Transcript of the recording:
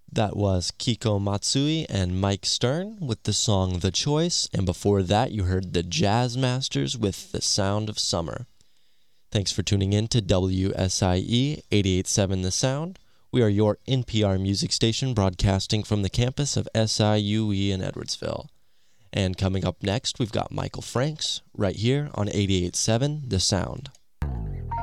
That was Kiko Matsui and Mike Stern with the song The Choice, and before that you heard the Jazz Masters with The Sound of Summer. Thanks for tuning in to WSIE 88.7 The Sound. We are your NPR music station broadcasting from the campus of SIUE in Edwardsville. And coming up next, we've got Michael Franks right here on 88.7 The Sound.